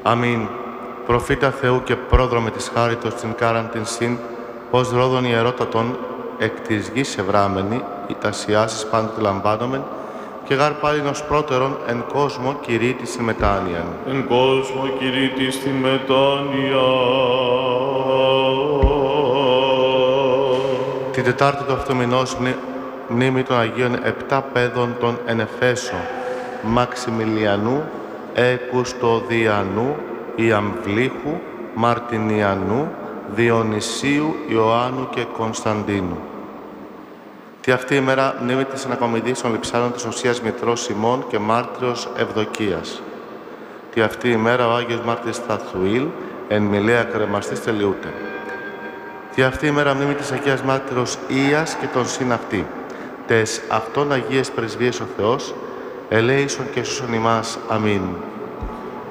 Αμήν. Προφήτα Θεού και πρόδρομε της χάριτος την κάραν την συν, ως ρόδον ιερότατον εκ της γης ευράμενη, οι τασιάσεις πάντοτε λαμβάνομεν, και γάρ πάλιν ως πρώτερον εν κόσμο κηρύττει στην μετάνοιαν. Εν κόσμο κηρύττει στην μετάνοια. Την Τετάρτη του αυτομηνός μνήμη των Αγίων επτά παιδών των εν Εφέσω, Μαξιμιλιανού, Εκουστοδιανού, Ιαμβλήχου, Μαρτινιανού, Διονυσίου, Ιωάννου και Κωνσταντίνου. Τη αυτή ημέρα μνήμη της ανακομιδής των λειψάνων της Οσίας Μητρός Σιμών και Μάρτυρος Ευδοκίας. Τη αυτή ημέρα ο Άγιος Μάρτυρης Σταθουήλ εν Μιλέα κρεμαστής τελειούται. Τη αυτή ημέρα μνήμη της Αγίας Μάρτυρος Ίας και των συν αυτή. Τες αυτών Αγίες Πρεσβείες ο Θεός, ελέησον και σώσον ημάς. Αμήν.